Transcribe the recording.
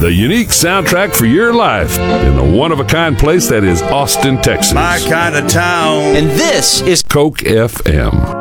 the unique soundtrack for your life in the one-of-a-kind place that is Austin, Texas. My kind of town. And this is Coke FM.